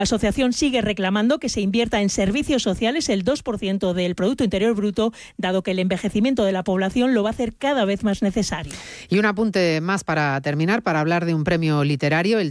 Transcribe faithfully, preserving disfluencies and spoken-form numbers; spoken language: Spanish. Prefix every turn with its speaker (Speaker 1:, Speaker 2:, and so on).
Speaker 1: La asociación sigue reclamando que se invierta en servicios sociales el dos por ciento del Producto Interior Bruto, dado que el envejecimiento de la población lo va a hacer cada vez más necesario.
Speaker 2: Y un apunte más para terminar, para hablar de un premio literario. El